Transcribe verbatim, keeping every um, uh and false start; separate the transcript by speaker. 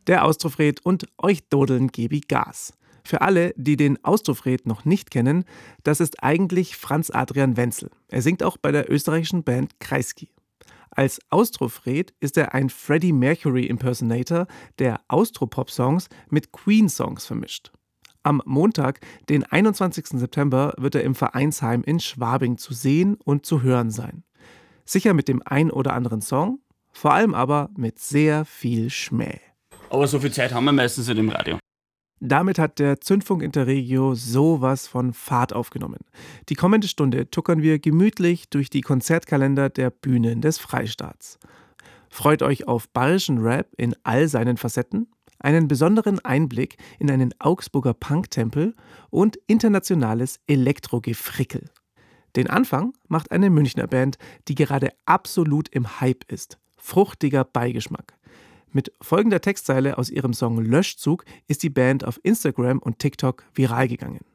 Speaker 1: Der Austrofred und euch Dodeln gebe ich Gas. Für alle, die den Austrofred noch nicht kennen, das ist eigentlich Franz Adrian Wenzel. Er singt auch bei der österreichischen Band Kreisky. Als Austrofred ist er ein Freddie Mercury Impersonator, der Austropop-Songs mit Queen-Songs vermischt. Am Montag, den einundzwanzigsten September, wird er im Vereinsheim in Schwabing zu sehen und zu hören sein. Sicher mit dem ein oder anderen Song, vor allem aber mit sehr viel Schmäh.
Speaker 2: Aber so viel Zeit haben wir meistens nicht im Radio.
Speaker 1: Damit hat der Zündfunk Interregio sowas von Fahrt aufgenommen. Die kommende Stunde tuckern wir gemütlich durch die Konzertkalender der Bühnen des Freistaats. Freut euch auf bayerischen Rap in all seinen Facetten, einen besonderen Einblick in einen Augsburger Punktempel und internationales Elektrogefrickel. Den Anfang macht eine Münchner Band, die gerade absolut im Hype ist. Fruchtiger Beigeschmack. Mit folgender Textzeile aus ihrem Song Löschzug ist die Band auf Instagram und TikTok viral gegangen.